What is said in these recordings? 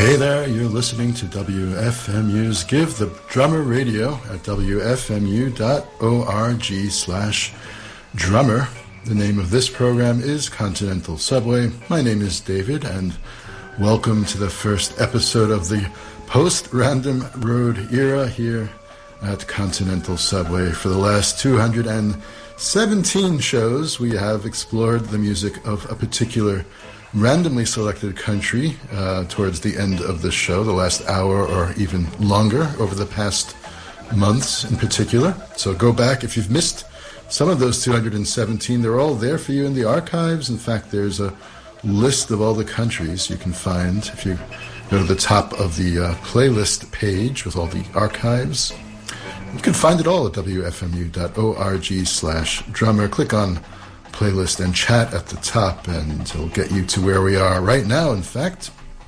Hey there, you're listening to WFMU's Give the Drummer Radio at wfmu.org/drummer. The name of this program is Continental Subway. My name is David, and welcome to the first episode of the post-Random Road era here at Continental Subway. For the last 217 shows, we have explored the music of a particular randomly selected country towards the end of the show, the last hour or even longer over the past months in particular. So go back if you've missed some of those 217. They're all there for you in the archives. In fact, there's a list of all the countries you can find if you go to the top of the playlist page with all the archives. You can find it all at wfmu.org/drummer. Click on playlist and chat at the top, and it'll get you to where we are right now, in fact.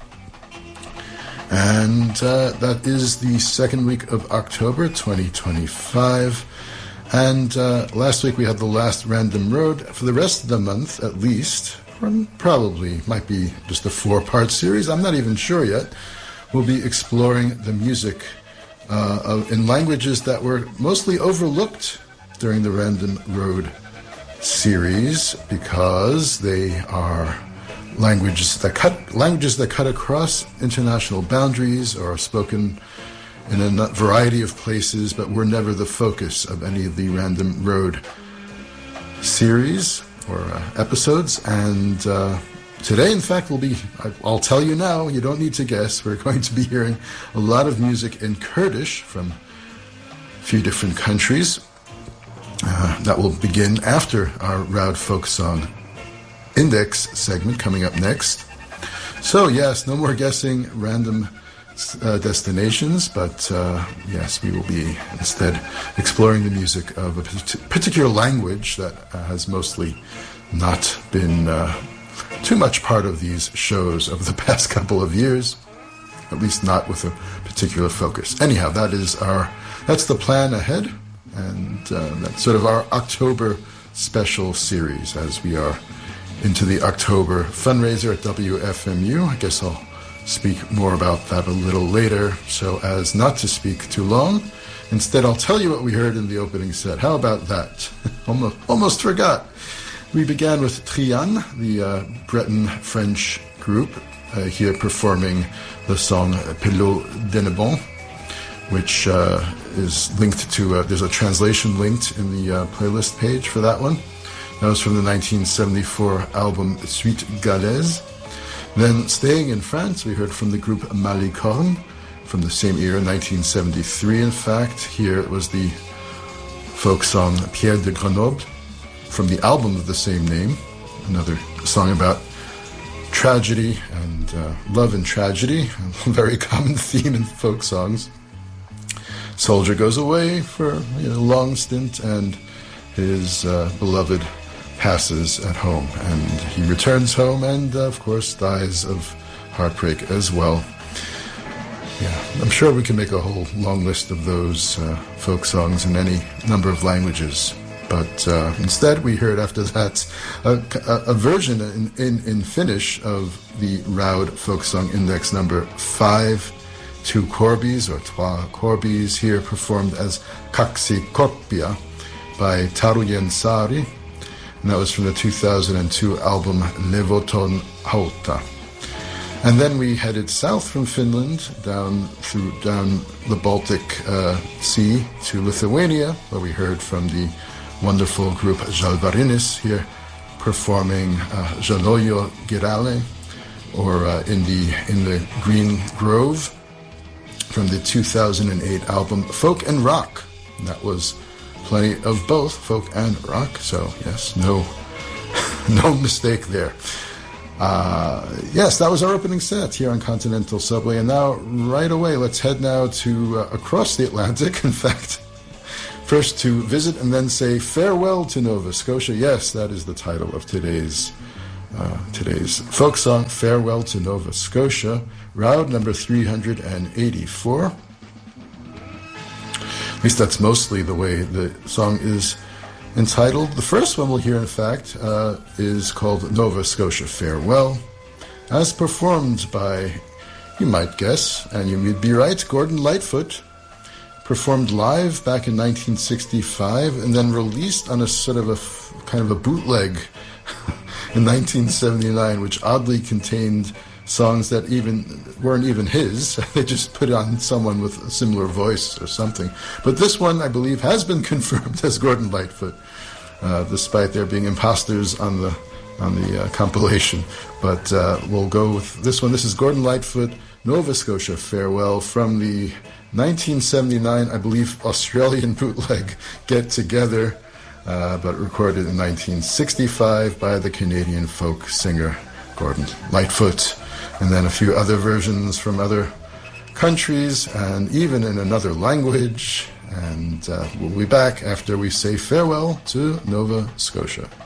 And that is the second week of October 2025. And last week we had the last Random Road. For the rest of the month, at least, probably might be just a 4-part series, I'm not even sure yet, we'll be exploring the music in languages that were mostly overlooked during the Random Road series, because they are languages that cut across international boundaries or are spoken in a variety of places, but were never the focus of any of the Random Road series or episodes. And today, in fact, I'll tell you now, you don't need to guess, we're going to be hearing a lot of music in Kurdish from a few different countries. That will begin after our Raud Folk Song Index segment coming up next. So yes, no more guessing random destinations, but yes, we will be instead exploring the music of a particular language that has mostly not been too much part of these shows over the past couple of years, at least not with a particular focus. Anyhow, that's the plan ahead. And that's sort of our October special series as we are into the October fundraiser at WFMU. I guess I'll speak more about that a little later so as not to speak too long. Instead, I'll tell you what we heard in the opening set. How about that? Almost forgot. We began with Trian, the Breton-French group, here performing the song Pelot Denebon, which is linked to, there's a translation linked in the playlist page for that one. That was from the 1974 album Suite Galaise. Then staying in France, we heard from the group Malicorne from the same era, 1973 in fact. Here it was the folk song Pierre de Grenoble from the album of the same name, another song about tragedy and love and tragedy, a very common theme in folk songs. Soldier goes away for a long stint, and his beloved passes at home, and he returns home and, of course, dies of heartbreak as well. Yeah, I'm sure we can make a whole long list of those folk songs in any number of languages. But instead, we heard after that a version in Finnish of the Raud Folk Song Index number 5. 2 Korbies or Trois Korbies, here performed as Kaksi Korppia by Taru Sari, and that was from the 2002 album Levoton Hauta. And then we headed south from Finland down the Baltic Sea to Lithuania, where we heard from the wonderful group Žalvarinis, here performing Žaliojo Girelė, or in the Green Grove, from the 2008 album Folk and Rock. And that was plenty of both folk and rock, so yes, no mistake there. Yes, that was our opening set here on Continental Subway, and now right away let's head now to across the Atlantic, in fact, first to visit and then say farewell to Nova Scotia. Yes, that is the title of today's folk song, Farewell to Nova Scotia, Raud number 384. At least that's mostly the way the song is entitled. The first one we'll hear, in fact, is called Nova Scotia Farewell, as performed by You might guess, and you'd be right, Gordon Lightfoot, performed live back in 1965 and then released on a sort of a kind of a bootleg in 1979, which oddly contained songs that weren't even his. They just put on someone with a similar voice or something. But this one, I believe, has been confirmed as Gordon Lightfoot, despite there being imposters on the compilation. But we'll go with this one. This is Gordon Lightfoot, Nova Scotia Farewell, from the 1979, I believe, Australian bootleg Get Together, but recorded in 1965 by the Canadian folk singer Gordon Lightfoot. And then a few other versions from other countries and even in another language. And we'll be back after we say farewell to Nova Scotia.